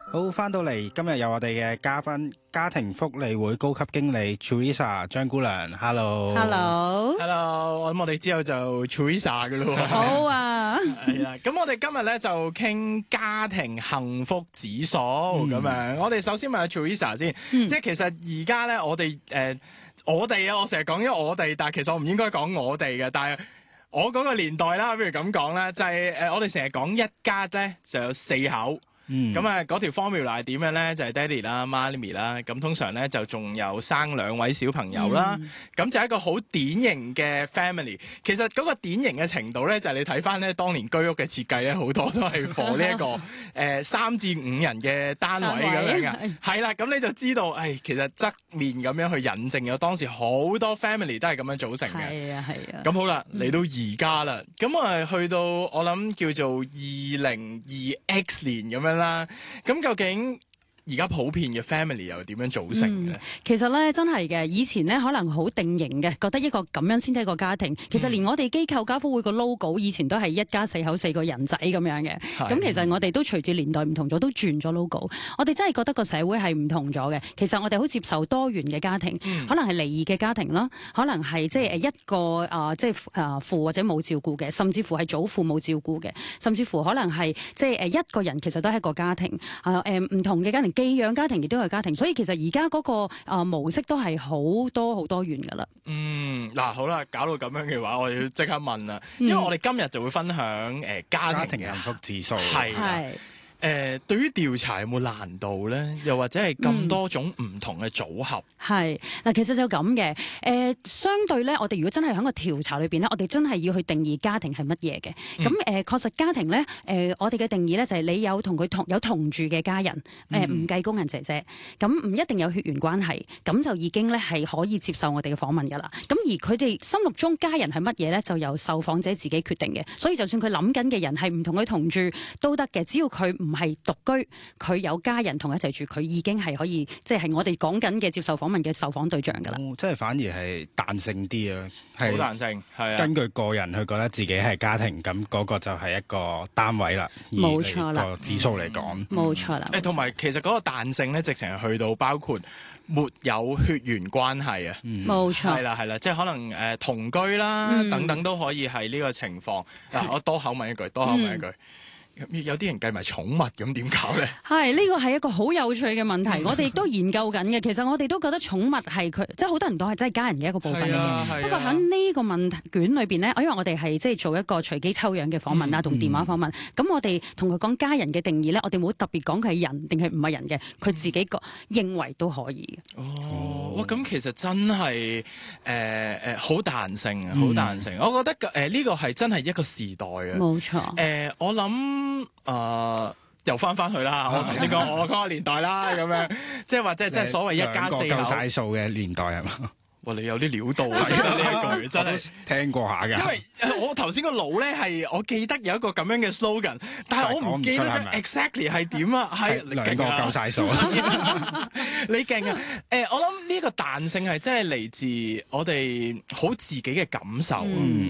好，翻到嚟今日有我哋嘅嘉賓，家庭福利會高級經理 Teresa 張姑娘 ，Hello，Hello，我諗我哋之後就 Teresa 嘅咯。 好啊， 係啦，咁我哋今日咧就傾家庭幸福指數咁樣。我哋首先問下 Teresa 先，即係其實而家咧我哋我成日講咗我哋，但係其實我唔應該講我哋嘅，但係我嗰個年代啦，不如咁講啦，就係我哋成日講一家咧就有4口。咁嗰條 formula 係點樣咧？就係爹哋啦、媽咪啦，咁通常咧就仲有生2位小朋友啦。咁就係一個好典型嘅 family。其實嗰個典型嘅程度咧，就係你睇翻咧當年居屋嘅設計咧，好多都係 for 呢一個3至5人嘅單位咁樣嘅。係啦，咁你就知道，其實側面咁樣去引證咗當時好多 family 都係咁樣組成嘅。 係啊。 咁好啦，嚟到而家啦，咁去到我諗叫做2022X 年咁樣啦，咁究竟而家普遍嘅 family 又點樣組成嘅咧？ 其實咧真係嘅，以前咧可能好定型嘅，覺得一個咁樣先係一個家庭。其實連我哋機構家福會個 logo 以前都係一家4口4個人仔咁樣嘅。咁其實我哋都隨住年代唔同咗，都轉咗 logo。我哋真係覺得個社會係唔同咗嘅。其實我哋好接受多元嘅家庭，可能係離異嘅家庭啦，可能係即係一個父或者冇照顧嘅，甚至乎係祖父冇照顧嘅，甚至乎可能係即係一個人其實都係一個家庭。唔同嘅家庭。寄養家庭亦都係家庭，所以其實而家嗰個模式都係好多元噶啦。 嗱好啦，搞到咁樣嘅話，我哋要即刻問啦，因為我哋今日就會分享家庭幸福指數。係。對於調查有冇難度咧？又或者係咁多種唔同嘅組合？ 係嗱，其實就咁嘅。相對咧，我哋如果真係喺個調查裏邊咧，我哋真係要去定義家庭係乜嘢嘅。咁確實家庭咧，我哋嘅定義咧就係你有同佢有同住嘅家人，唔計工人姐姐，咁唔一定有血緣關係，咁就已經咧係可以接受我哋嘅訪問㗎啦。咁而佢哋心目中家人係乜嘢咧，就由受訪者自己決定嘅。所以就算佢諗緊嘅人係唔同佢同住都得嘅，只要佢唔係獨居，佢有家人同一齊住，佢已經係可以，即係我哋講緊嘅接受訪問嘅受訪對象㗎啦。 即係反而係彈性啲啊， 好彈性，係啊。 根據個人去覺得自己係家庭，咁嗰個就係一個單位啦。 冇錯啦， 個指數嚟講， 冇錯啦。 同埋其實嗰個彈性咧，直情係去到包括沒有血緣關係啊。 冇錯。 係啦，即係可能同居啦，等等都可以係呢個情況。我多口問一句。有啲人計埋寵物咁點搞咧？係呢個係一個好有趣嘅問題，我哋亦都研究緊嘅。其實我哋都覺得寵物係佢，即係好多人都係真係家人嘅一個部分嚟嘅。不過喺呢個問題卷裏邊咧，因為我哋係即係做一個隨機抽樣嘅訪問啦，同電話訪問。咁我哋同佢講家人嘅定義咧，我哋冇特別講佢係人定係唔係人嘅，佢自己認為都可以嘅。 哇！咁其實真係好彈性啊，好彈性。我覺得呢個係真係一個時代啊。 冇錯。 我諗又翻去啦，我頭先講我嗰個年代啦，咁樣即係話即係所謂一家4口夠晒數嘅年代係嘛？ 哇！你有啲料到啊，識得呢一句真係聽過下㗎。 因為我頭先個腦咧係我記得有一個咁樣嘅 slogan， 但係我唔記得咗 exactly 係點啊。係 2個夠晒數， 你勁啊！我諗呢個彈性係真係嚟自我哋好自己嘅感受。